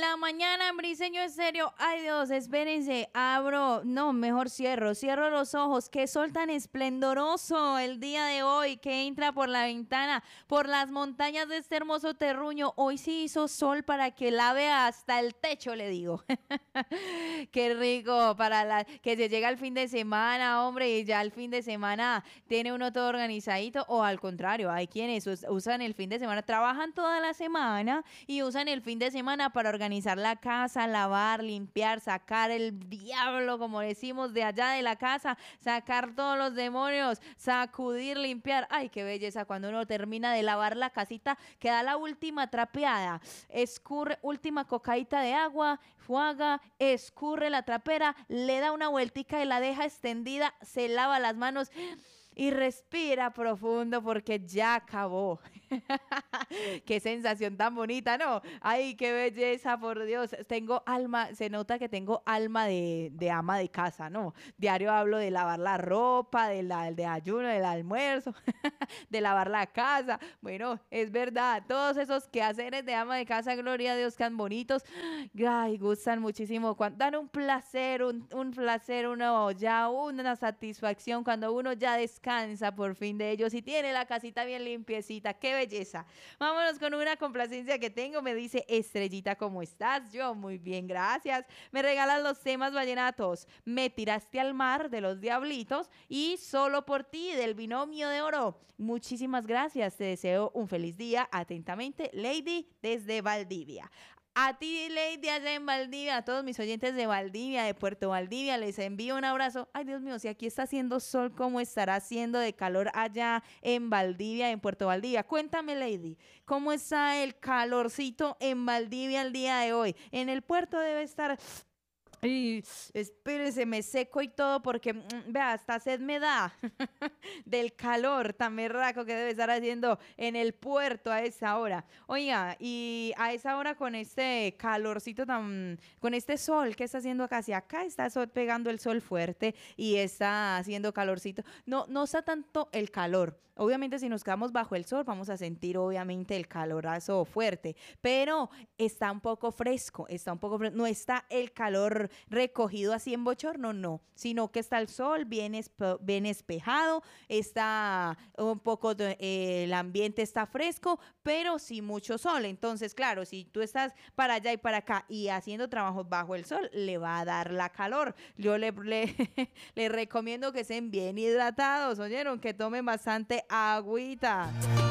La mañana, Briseño, en serio. Ay, Dios, espérense. Abro, no, mejor cierro los ojos. Qué sol tan esplendoroso el día de hoy que entra por la ventana, por las montañas de este hermoso terruño. Hoy sí hizo sol para que lave hasta el techo, le digo. Qué rico que se llega el fin de semana, hombre, y ya el fin de semana tiene uno todo organizadito, o al contrario, hay quienes usan el fin de semana, trabajan toda la semana y usan el fin de semana para organizar la casa, lavar, limpiar, sacar el diablo, como decimos, de allá de la casa, sacar todos los demonios, sacudir, limpiar. Ay, qué belleza cuando uno termina de lavar la casita, queda la última trapeada, escurre, última cocaíta de agua, juega, escurre la trapera, le da una vueltica y la deja extendida, se lava las manos y respira profundo porque ya acabó. Qué sensación tan bonita, ¿no? Ay, qué belleza, por Dios. Tengo alma, se nota que tengo alma de ama de casa, ¿no? Diario hablo de lavar la ropa, de ayuno, del almuerzo, de lavar la casa. Bueno, es verdad, todos esos quehaceres de ama de casa, gloria a Dios, que tan bonitos. Ay, gustan muchísimo. Dan un placer, un placer, una satisfacción cuando uno ya descansa por fin de ellos y tiene la casita bien limpiecita. ¡Qué belleza! Vámonos con una complacencia que tengo. Me dice Estrellita, ¿cómo estás? Yo muy bien, gracias. Me regalas los temas vallenatos. Me tiraste al mar de los Diablitos y Solo por ti del Binomio de Oro. Muchísimas gracias. Te deseo un feliz día. Atentamente, Lady desde Valdivia. A ti, Lady, allá en Valdivia, a todos mis oyentes de Valdivia, de Puerto Valdivia, les envío un abrazo. Ay, Dios mío, si aquí está haciendo sol, ¿cómo estará haciendo de calor allá en Valdivia, en Puerto Valdivia? Cuéntame, Lady, ¿cómo está el calorcito en Valdivia el día de hoy? En el puerto debe estar... Y espérese, me seco y todo porque, vea, hasta sed me da del calor tan berraco que debe estar haciendo en el puerto a esa hora. Oiga, y a esa hora con este calorcito con este sol que está haciendo acá, si acá está pegando el sol fuerte y está haciendo calorcito, no está tanto el calor. Obviamente si nos quedamos bajo el sol vamos a sentir obviamente el calorazo fuerte, pero está un poco fresco, no está el calor recogido así en bochorno, no, sino que está el sol bien espejado, está un poco, el ambiente está fresco, pero sin mucho sol. Entonces, claro, si tú estás para allá y para acá y haciendo trabajos bajo el sol, le va a dar la calor. Yo le recomiendo que estén bien hidratados, ¿oyeron? Que tomen bastante agüita.